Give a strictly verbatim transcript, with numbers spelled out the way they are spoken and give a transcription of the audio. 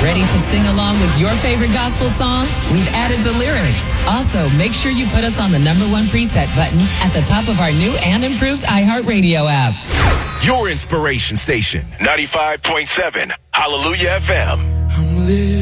Ready to sing along with your favorite gospel song? We've added the lyrics. Also, make sure you put us on the number one preset button at the top of our new and improved iHeartRadio app. Your inspiration station, ninety-five point seven, Hallelujah F M. I'm living